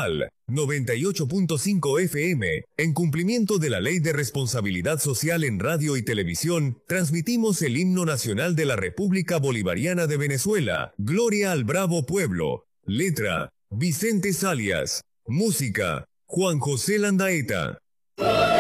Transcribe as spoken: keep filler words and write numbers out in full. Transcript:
Monumental noventa y ocho punto cinco F M, en cumplimiento de la Ley de Responsabilidad Social en Radio y Televisión, transmitimos el himno nacional de la República Bolivariana de Venezuela, Gloria al Bravo Pueblo. Letra, Vicente Salias. Música, Juan José Landaeta.